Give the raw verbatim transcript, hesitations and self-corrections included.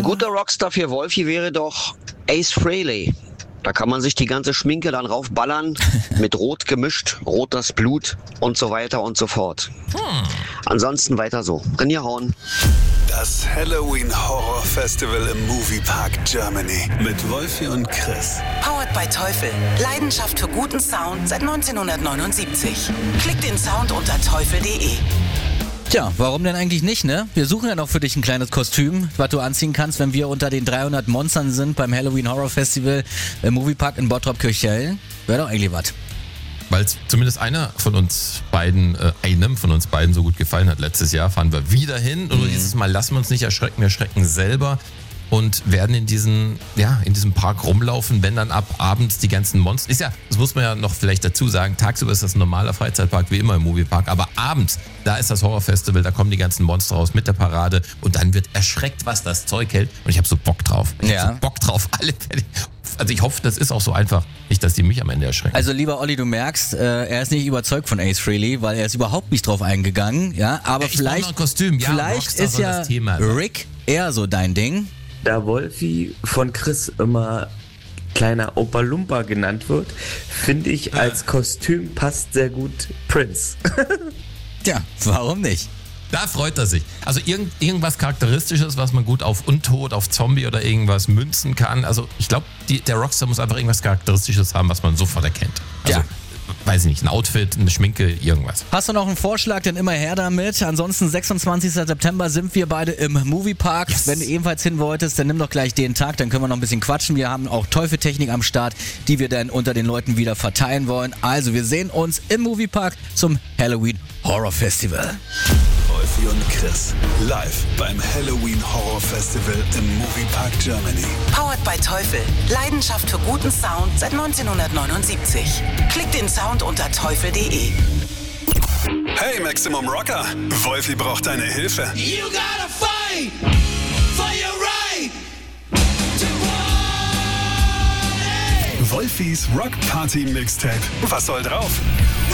guter Rockstar für Wolfi wäre doch Ace Frehley. Da kann man sich die ganze Schminke dann raufballern, mit Rot gemischt, rot das Blut und so weiter und so fort. Hm. Ansonsten weiter so. Rinjahauen. Das Halloween Horror Festival im Moviepark Germany mit Wolfi und Chris. Powered by Teufel. Leidenschaft für guten Sound seit neunzehnhundertneunundsiebzig. Klick den Sound unter teufel punkt de. Tja, warum denn eigentlich nicht, ne? Wir suchen ja noch für dich ein kleines Kostüm, was du anziehen kannst, wenn wir unter den dreihundert Monstern sind beim Halloween Horror Festival im Moviepark in Bottrop-Kirchhellen. Wäre doch eigentlich was. Weil zumindest einer von uns beiden, äh, einem von uns beiden so gut gefallen hat letztes Jahr, fahren wir wieder hin. Und mhm. dieses Mal lassen wir uns nicht erschrecken, wir schrecken selber und werden in diesen, ja, in diesem Park rumlaufen, wenn dann ab abends die ganzen Monster. Ist ja, das muss man ja noch vielleicht dazu sagen, tagsüber ist das ein normaler Freizeitpark, wie immer im Moviepark, aber abends, da ist das Horrorfestival, da kommen die ganzen Monster raus mit der Parade und dann wird erschreckt, was das Zeug hält. Und ich habe so Bock drauf. Ich ja. hab so Bock drauf, alle. Also ich hoffe, das ist auch so einfach. Nicht, dass die mich am Ende erschrecken. Also lieber Olli, du merkst, äh, er ist nicht überzeugt von Ace Frehley, weil er ist überhaupt nicht drauf eingegangen. Ja, aber ja, ich vielleicht, noch ein Kostüm. Ja, vielleicht ist ja das Thema, Rick eher so dein Ding. Da Wolfi von Chris immer kleiner Opa Lumpa genannt wird, finde ich, als Kostüm passt sehr gut Prince. Tja, warum nicht? Da freut er sich. Also irgend, irgendwas Charakteristisches, was man gut auf Untot, auf Zombie oder irgendwas münzen kann. Also ich glaube, der Rockstar muss einfach irgendwas Charakteristisches haben, was man sofort erkennt. Also, ja. Weiß ich nicht, ein Outfit, eine Schminke, irgendwas. Hast du noch einen Vorschlag, dann immer her damit. Ansonsten sechsundzwanzigsten September sind wir beide im Moviepark. Yes. Wenn du ebenfalls hin wolltest, dann nimm doch gleich den Tag, dann können wir noch ein bisschen quatschen. Wir haben auch Teufeltechnik am Start, die wir dann unter den Leuten wieder verteilen wollen. Also wir sehen uns im Moviepark zum Halloween Horror Festival. Wolfi und Chris, live beim Halloween Horror Festival im Moviepark Germany. Powered by Teufel. Leidenschaft für guten Sound seit neunzehnhundertneunundsiebzig. Klick den Sound unter teufel punkt de. Hey Maximum Rocker, Wolfi braucht deine Hilfe. You gotta fight for your right to party. Wolfis Rock Party Mixtape. Was soll drauf?